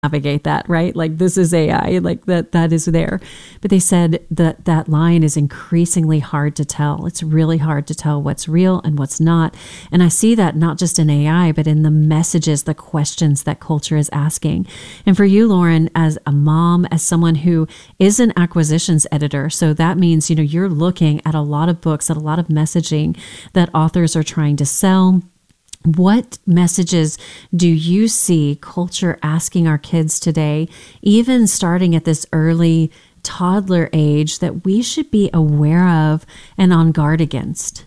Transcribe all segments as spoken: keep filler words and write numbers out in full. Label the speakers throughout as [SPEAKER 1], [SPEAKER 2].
[SPEAKER 1] navigate that, right? Like this is A I, like that that is there. But they said that that line is increasingly hard to tell. It's really hard to tell what's real and what's not. And I see that not just in A I, but in the messages, the questions that culture is asking. And for you, Lauren, as a mom, as someone who is an acquisitions editor, so that means, you know, you're looking at a lot of books, at a lot of messaging that authors are trying to sell. What messages do you see culture asking our kids today, even starting at this early toddler age, that we should be aware of and on guard against?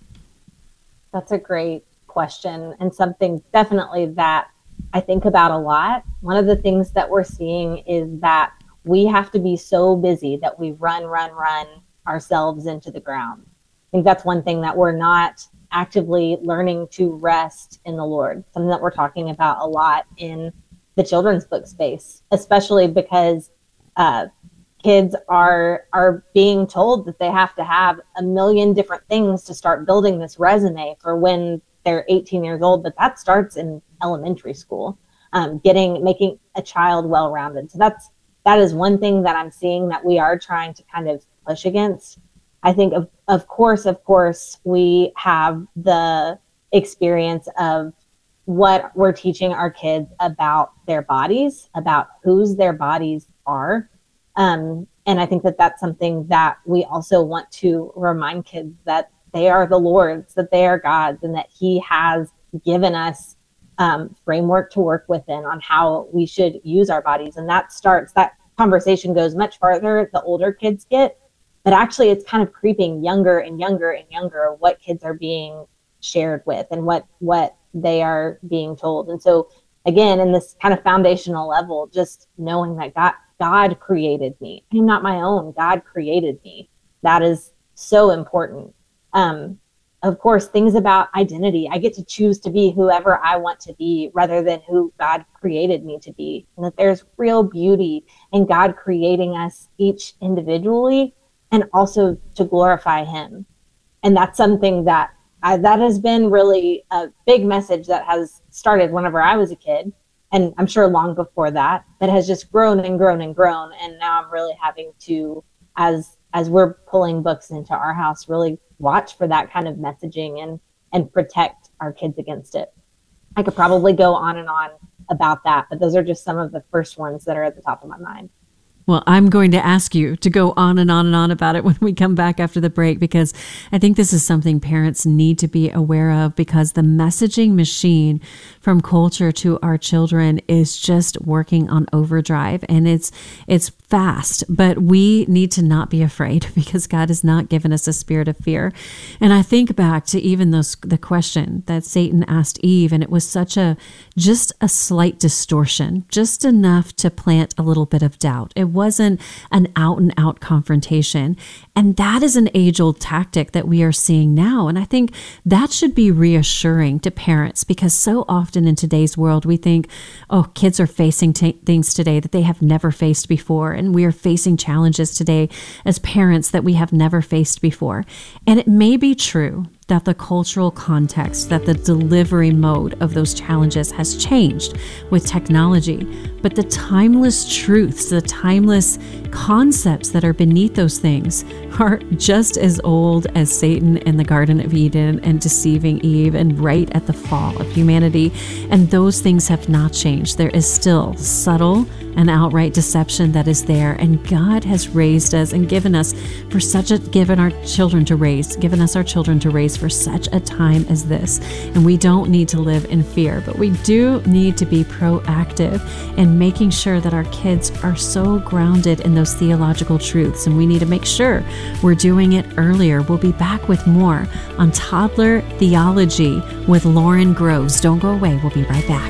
[SPEAKER 2] That's a great question, and something definitely that I think about a lot. One of the things that we're seeing is that we have to be so busy that we run, run, run ourselves into the ground. I think that's one thing that we're not actively learning to rest in the Lord, something that we're talking about a lot in the children's book space, especially because uh, kids are are being told that they have to have a million different things to start building this resume for when they're eighteen years old, but that starts in elementary school, um, getting making a child well-rounded. So that's that is one thing that I'm seeing that we are trying to kind of push against. I think, of, of course, of course, we have the experience of what we're teaching our kids about their bodies, about whose their bodies are. Um, and I think that that's something that we also want to remind kids that they are the Lord's, that they are God's, and that He has given us um, framework to work within on how we should use our bodies. And that starts, that conversation goes much farther the older kids get. But actually, it's kind of creeping younger and younger and younger what kids are being shared with and what what they are being told. And so, again, in this kind of foundational level, just knowing that God, God created me. I'm not my own. God created me. That is so important. Um, of course, things about identity. I get to choose to be whoever I want to be rather than who God created me to be. And that there's real beauty in God creating us each individually, and also to glorify Him. And that's something that I, that has been really a big message that has started whenever I was a kid, and I'm sure long before that, that has just grown and grown and grown. And now I'm really having to, as as we're pulling books into our house, really watch for that kind of messaging and and protect our kids against it. I could probably go on and on about that, but those are just some of the first ones that are at the top of my mind.
[SPEAKER 1] Well, I'm going to ask you to go on and on and on about it when we come back after the break, because I think this is something parents need to be aware of, because the messaging machine from culture to our children is just working on overdrive, and it's it's fast, but we need to not be afraid, because God has not given us a spirit of fear. And I think back to even those the question that Satan asked Eve, and it was such a just a slight distortion, just enough to plant a little bit of doubt. It wasn't an out and out confrontation. And that is an age old tactic that we are seeing now. And I think that should be reassuring to parents, because so often in today's world, we think, oh, kids are facing t- things today that they have never faced before. And we are facing challenges today as parents that we have never faced before. And it may be true that the cultural context, that the delivery mode of those challenges has changed with technology, but the timeless truths, the timeless concepts that are beneath those things are just as old as Satan in the Garden of Eden and deceiving Eve and right at the fall of humanity. And those things have not changed. There is still subtle and outright deception that is there. And God has raised us and given us for such a, given our children to raise, given us our children to raise for such a time as this. And we don't need to live in fear, but we do need to be proactive in making sure that our kids are so grounded in those theological truths. And we need to make sure we're doing it earlier. We'll be back with more on Toddler Theology with Lauren Groves. Don't go away. We'll be right back.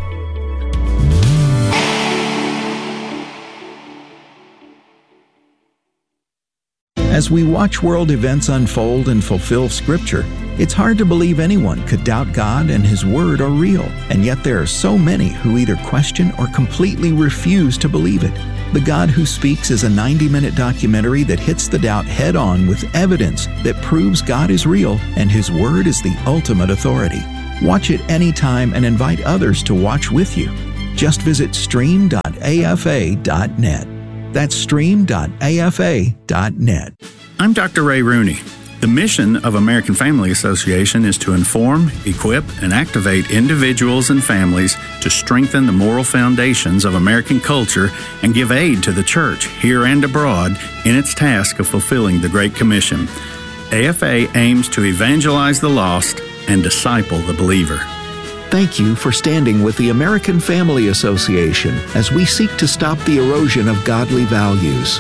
[SPEAKER 3] As we watch world events unfold and fulfill Scripture, it's hard to believe anyone could doubt God and His Word are real, and yet there are so many who either question or completely refuse to believe it. The God Who Speaks is a ninety-minute documentary that hits the doubt head-on with evidence that proves God is real and His Word is the ultimate authority. Watch it anytime and invite others to watch with you. Just visit stream dot a f a dot net. That's stream dot a f a dot net.
[SPEAKER 4] I'm Doctor Ray Rooney. The mission of American Family Association is to inform, equip, and activate individuals and families to strengthen the moral foundations of American culture and give aid to the church, here and abroad, in its task of fulfilling the Great Commission. A F A aims to evangelize the lost and disciple the believer.
[SPEAKER 3] Thank you for standing with the American Family Association as we seek to stop the erosion of godly values.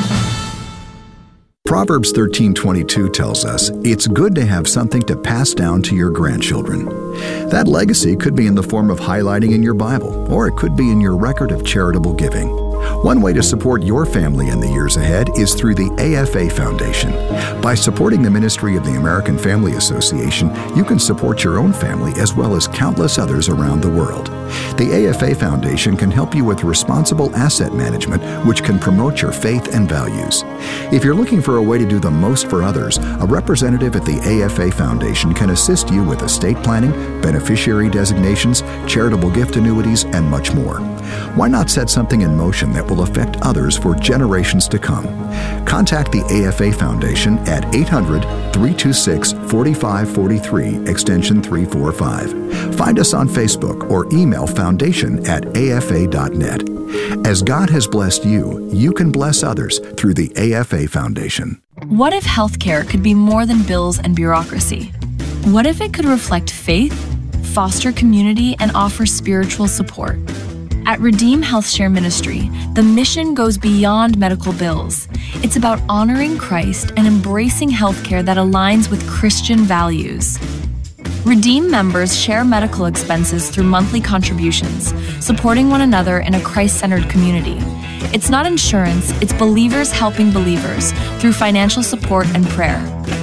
[SPEAKER 5] Proverbs thirteen twenty-two tells us it's good to have something to pass down to your grandchildren. That legacy could be in the form of highlighting in your Bible, or it could be in your record of charitable giving. One way to support your family in the years ahead is through the A F A Foundation. By supporting the ministry of the American Family Association, you can support your own family as well as countless others around the world. The A F A Foundation can help you with responsible asset management, which can promote your faith and values. If you're looking for a way to do the most for others, a representative at the A F A Foundation can assist you with estate planning, beneficiary designations, charitable gift annuities, and much more. Why not set something in motion that will affect others for generations to come? Contact the A F A Foundation at eight hundred, three two six, four five four three, extension three four five. Find us on Facebook or email foundation at a f a dot net. As God has blessed you, you can bless others through the A F A Foundation.
[SPEAKER 6] What if healthcare could be more than bills and bureaucracy? What if it could reflect faith, foster community, and offer spiritual support? At Redeem HealthShare Ministry, the mission goes beyond medical bills. It's about honoring Christ and embracing healthcare that aligns with Christian values. Redeem members share medical expenses through monthly contributions, supporting one another in a Christ-centered community. It's not insurance, it's believers helping believers through financial support and prayer.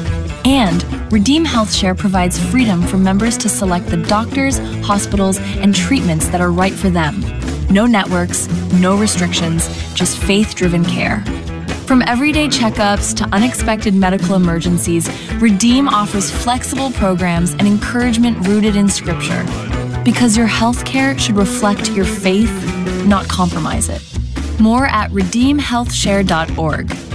[SPEAKER 6] And Redeem HealthShare provides freedom for members to select the doctors, hospitals, and treatments that are right for them. No networks, no restrictions, just faith-driven care. From everyday checkups to unexpected medical emergencies, Redeem offers flexible programs and encouragement rooted in Scripture. Because your healthcare should reflect your faith, not compromise it. More at redeem health share dot org.